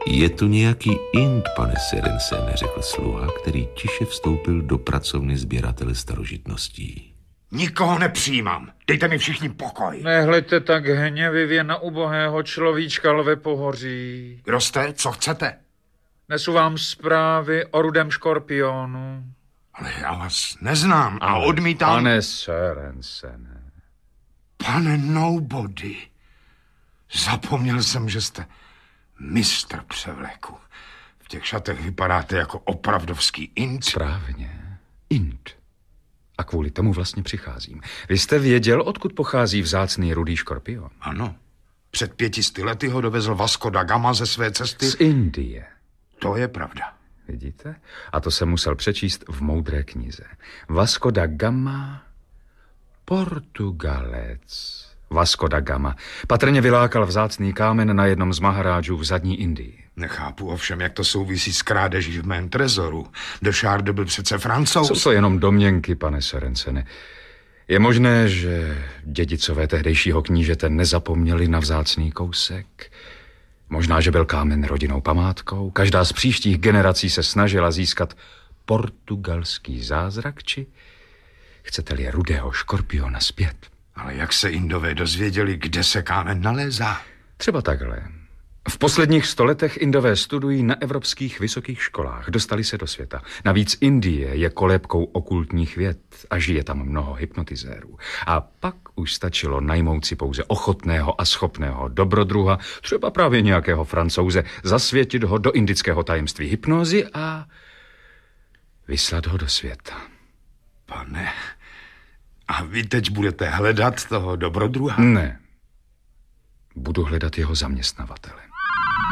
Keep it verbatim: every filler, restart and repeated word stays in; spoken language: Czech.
Je tu nějaký Ind, pane Sørensene, řekl sluha, který tiše vstoupil do pracovny sběratele starožitností. Nikoho nepřijímám. Dejte mi všichni pokoj. Nehleďte tak hněvivě na ubohého človíčka, lve pohoří. Kdo jste? Co chcete? Nesu vám zprávy o rudém škorpionu. Ale já vás neznám a odmítám... Pane Sørensene. Pane Nobody. Zapomněl jsem, že jste mistr převleku. V těch šatech vypadáte jako opravdovský Ind. Správně. Ind. A kvůli tomu vlastně přicházím. Vy jste věděl, odkud pochází vzácný rudý škorpion? Ano. Před pětisty lety ho dovezl Vasco da Gama ze své cesty. Z Indie. To je pravda. Vidíte? A to jsem musel přečíst v moudré knize. Vasco da Gama, Portugalec. Vasco da Gama patrně vylákal vzácný kámen na jednom z maharádžů v zadní Indii. Nechápu ovšem, jak to souvisí s krádeží v mém trezoru. De Charde byl přece Francouz. Jsou to jenom domněnky, pane Sørensene. Je možné, že dědicové tehdejšího knížete nezapomněli na vzácný kousek. Možná, že byl kámen rodinnou památkou. Každá z příštích generací se snažila získat portugalský zázrak, či chcete-li rudého škorpiona zpět. Ale jak se Indové dozvěděli, kde se kámen nalézá? Třeba takhle. V posledních stoletech Indové studují na evropských vysokých školách. Dostali se do světa. Navíc Indie je kolébkou okultních věd a žije tam mnoho hypnotizérů. A pak už stačilo najmout si pouze ochotného a schopného dobrodruha, třeba právě nějakého Francouze, zasvětit ho do indického tajemství hypnózy a vyslat ho do světa. Pane, a vy teď budete hledat toho dobrodruha? Ne. Budu hledat jeho zaměstnavatele.